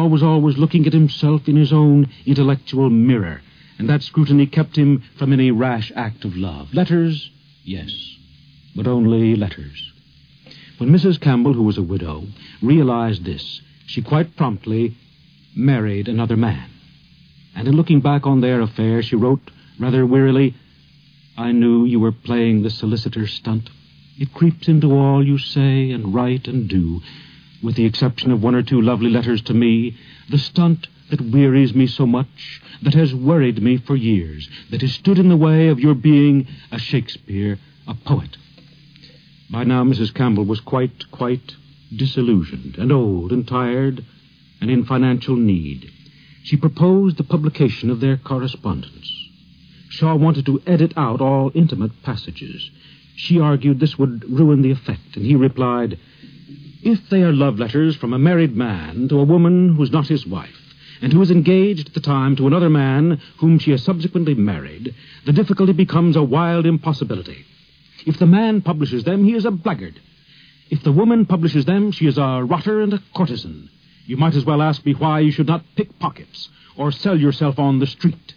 Shaw was always looking at himself in his own intellectual mirror, and that scrutiny kept him from any rash act of love. Letters, yes, but only letters. When Mrs. Campbell, who was a widow, realized this, she quite promptly married another man. And in looking back on their affair, she wrote rather wearily, "I knew you were playing the solicitor stunt. It creeps into all you say and write and do. With the exception of one or two lovely letters to me, the stunt that wearies me so much, that has worried me for years, that has stood in the way of your being a Shakespeare, a poet." By now, Mrs. Campbell was quite disillusioned and old and tired and in financial need. She proposed the publication of their correspondence. Shaw wanted to edit out all intimate passages. She argued this would ruin the effect, and he replied, "If they are love letters from a married man to a woman who's not his wife, and who is engaged at the time to another man whom she has subsequently married, the difficulty becomes a wild impossibility. If the man publishes them, he is a blackguard. If the woman publishes them, she is a rotter and a courtesan. You might as well ask me why you should not pick pockets or sell yourself on the street."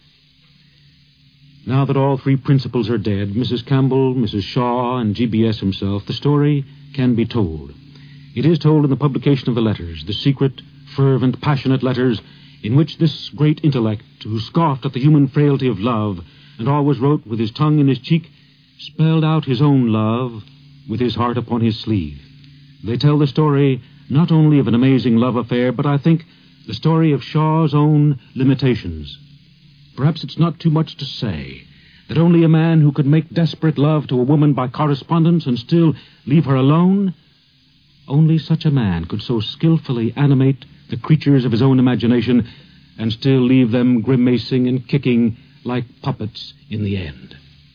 Now that all three principals are dead, Mrs. Campbell, Mrs. Shaw, and GBS himself, the story can be told. It is told in the publication of the letters, the secret, fervent, passionate letters in which this great intellect, who scoffed at the human frailty of love and always wrote with his tongue in his cheek, spelled out his own love with his heart upon his sleeve. They tell the story not only of an amazing love affair, but I think the story of Shaw's own limitations. Perhaps it's not too much to say that only a man who could make desperate love to a woman by correspondence and still leave her alone, only such a man could so skillfully animate the creatures of his own imagination and still leave them grimacing and kicking like puppets in the end.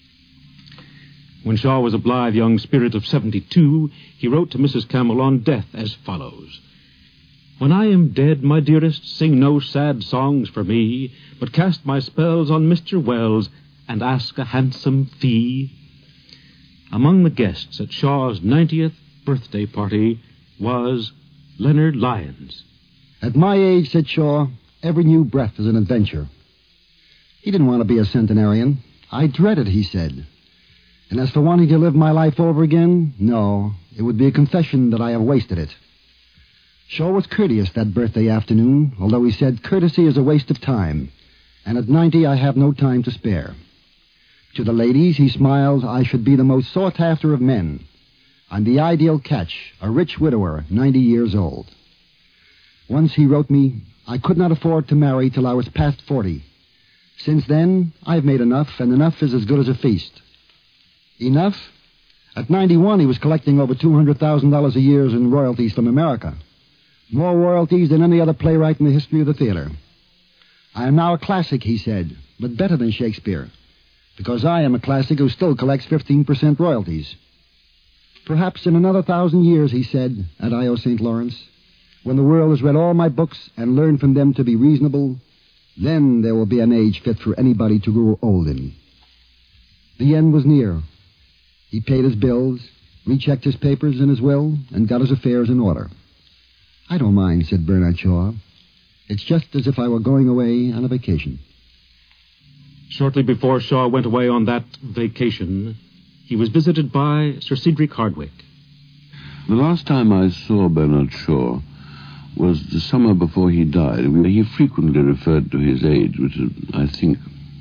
When Shaw was a blithe young spirit of 72, he wrote to Mrs. Campbell on death as follows: "When I am dead, my dearest, sing no sad songs for me, but cast my spells on Mr. Wells and ask a handsome fee." Among the guests at Shaw's 90th birthday party was Leonard Lyons. "At my age," said Shaw, "every new breath is an adventure." He didn't want to be a centenarian. "I dread it," he said. "And as for wanting to live my life over again, no, it would be a confession that I have wasted it." Shaw was courteous that birthday afternoon, although he said courtesy is a waste of time, and at 90 I have no time to spare. To the ladies, he smiled, "I should be the most sought after of men. I'm the ideal catch, a rich widower, 90 years old." Once he wrote me, "I could not afford to marry till I was past 40. Since then, I've made enough, and enough is as good as a feast." Enough? At 91, he was collecting over $200,000 a year in royalties from America. More royalties than any other playwright in the history of the theater. "I am now a classic," he said, "but better than Shakespeare, because I am a classic who still collects 15% royalties." "Perhaps in another 1,000 years," he said, at I.O. St. Lawrence, "when the world has read all my books and learned from them to be reasonable, then there will be an age fit for anybody to grow old in." The end was near. He paid his bills, rechecked his papers and his will, and got his affairs in order. "I don't mind," said Bernard Shaw. "It's just as if I were going away on a vacation." Shortly before Shaw went away on that vacation, he was visited by Sir Cedric Hardwicke. The last time I saw Bernard Shaw was the summer before he died. He frequently referred to his age, which I think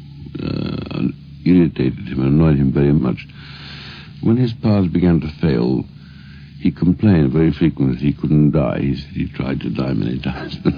irritated him and annoyed him very much. When his powers began to fail, he complained very frequently that he couldn't die. He said he tried to die many times, but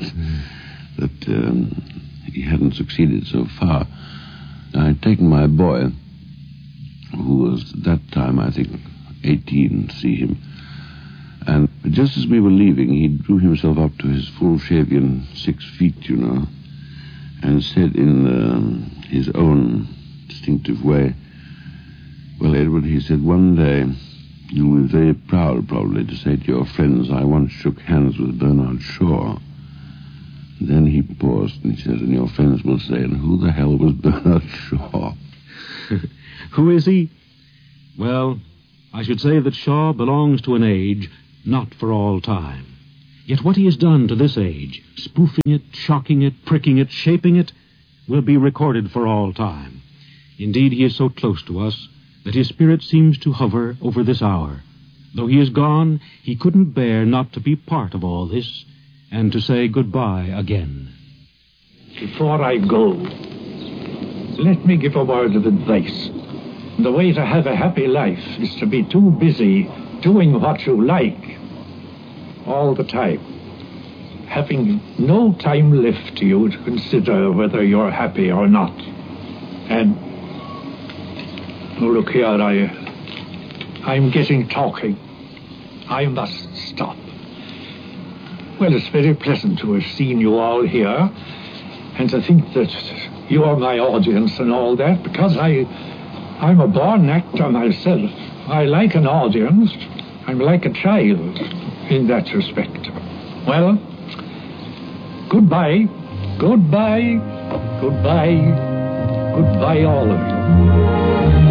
that he hadn't succeeded so far. I had taken my boy, who was at that time, I think, 18, to see him. And just as we were leaving, he drew himself up to his full Shavian 6 feet, and said in his own distinctive way, "Well, Edward," he said, "one day you'll be very proud, probably, to say to your friends, 'I once shook hands with Bernard Shaw.'" Then he paused, and he said, "And your friends will say, 'And who the hell was Bernard Shaw?'" Who is he? Well, I should say that Shaw belongs to an age not for all time. Yet what he has done to this age, spoofing it, shocking it, pricking it, shaping it, will be recorded for all time. Indeed, he is so close to us that his spirit seems to hover over this hour. Though he is gone, he couldn't bear not to be part of all this and to say goodbye again. Before I go, let me give a word of advice. The way to have a happy life is to be too busy doing what you like all the time, having no time left to you to consider whether you're happy or not. And, oh, look here, I'm getting talking. I must stop. Well, it's very pleasant to have seen you all here, and to think that you are my audience and all that, because I'm a born actor myself. I like an audience. I'm like a child in that respect. Well, goodbye, goodbye, goodbye, goodbye, all of you.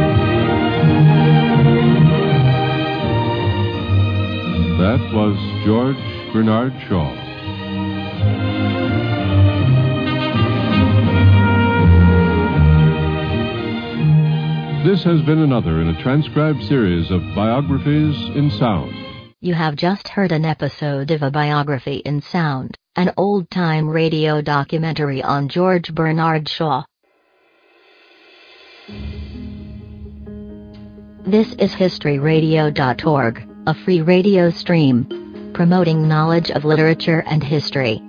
That was George Bernard Shaw. This has been another in a transcribed series of biographies in sound. You have just heard an episode of A Biography in Sound, an old-time radio documentary on George Bernard Shaw. This is historyradio.org, a free radio stream promoting knowledge of literature and history.